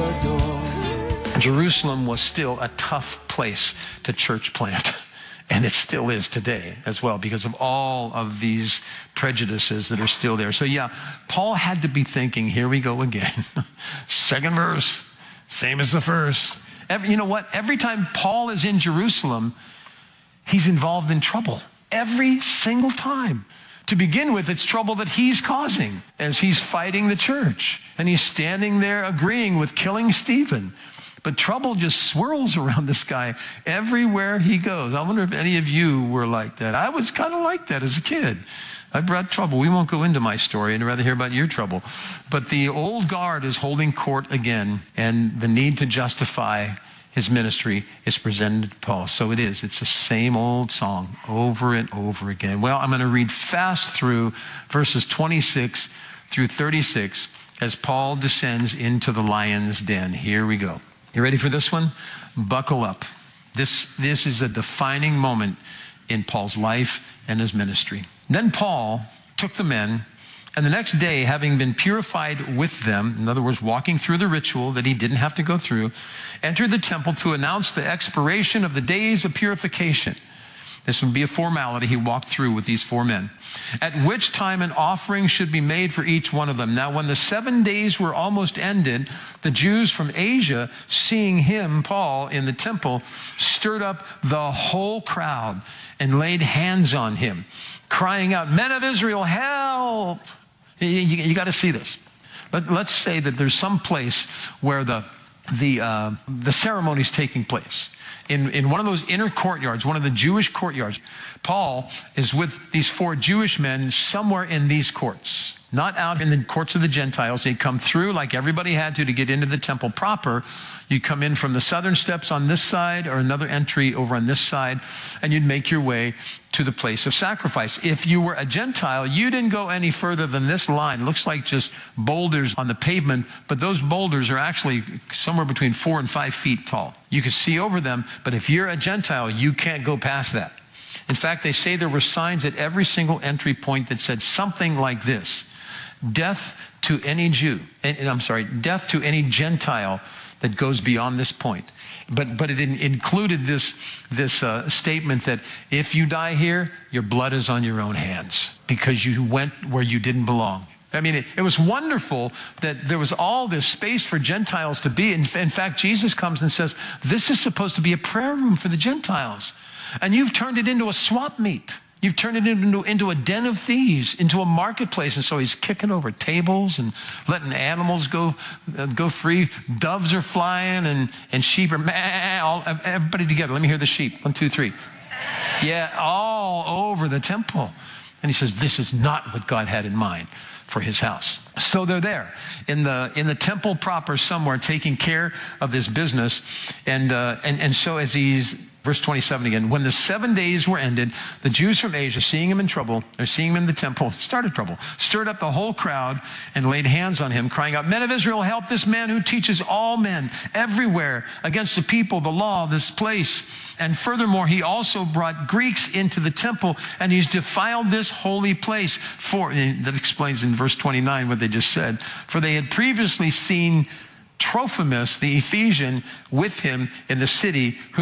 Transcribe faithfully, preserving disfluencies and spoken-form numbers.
the door. Jerusalem was still a tough place to church plant. And it still is today as well because of all of these prejudices that are still there. So yeah, Paul had to be thinking, here we go again. Second verse, same as the first. Every, you know what? Every time Paul is in Jerusalem, he's involved in trouble. Every single time. To begin with, it's trouble that he's causing as he's fighting the church. And he's standing there agreeing with killing Stephen. But trouble just swirls around this guy everywhere he goes. I wonder if any of you were like that. I was kind of like that as a kid. I brought trouble. We won't go into my story. I'd rather hear about your trouble. But the old guard is holding court again, and the need to justify his ministry is presented to Paul. So it is. It's the same old song over and over again. Well, I'm going to read fast through verses twenty-six through thirty-six as Paul descends into the lion's den. Here we go. You ready for this one? Buckle up. This, this is a defining moment in Paul's life and his ministry. Then Paul took the men, and the next day, having been purified with them, in other words, walking through the ritual that he didn't have to go through, entered the temple to announce the expiration of the days of purification. This would be a formality he walked through with these four men, at which time an offering should be made for each one of them. Now, when the seven days were almost ended, the Jews from Asia, seeing him, Paul, in the temple, stirred up the whole crowd and laid hands on him, crying out, "Men of Israel, help!" You, you, you got to see this. Let, let's say that there's some place where the, the, uh, the ceremony is taking place. In, in one of those inner courtyards, one of the Jewish courtyards, Paul is with these four Jewish men somewhere in these courts, not out in the courts of the Gentiles. They come through like everybody had to to get into the temple proper. You come in from the southern steps on this side or another entry over on this side, and you'd make your way to the place of sacrifice. If you were a Gentile, you didn't go any further than this line. It looks like just boulders on the pavement, but those boulders are actually somewhere between four and five feet tall. You can see over them, but if you're a Gentile, you can't go past that. In fact, they say there were signs at every single entry point that said something like this: death to any Jew, and I'm sorry, death to any Gentile that goes beyond this point. But but it in, included this, this uh, statement that if you die here, your blood is on your own hands because you went where you didn't belong. I mean, it, it was wonderful that there was all this space for Gentiles to be. In, in fact, Jesus comes and says, this is supposed to be a prayer room for the Gentiles. And you've turned it into a swap meet. You've turned it into, into a den of thieves, into a marketplace. And so he's kicking over tables and letting animals go uh, go free. Doves are flying and, and sheep are, meh, all, everybody together. Let me hear the sheep. One, two, three. Yeah, all over the temple. And he says, this is not what God had in mind for his house. So they're there in the in the temple proper somewhere taking care of this business. And, uh, and, and so as he's, verse twenty-seven again, when the seven days were ended, the Jews from Asia, seeing him in trouble, or seeing him in the temple, started trouble, stirred up the whole crowd and laid hands on him, crying out, "Men of Israel, help this man who teaches all men everywhere against the people, the law, this place." And furthermore, he also brought Greeks into the temple, and he's defiled this holy place. For, that explains in verse twenty-nine what they just said. For they had previously seen Trophimus, the Ephesian, with him in the city, who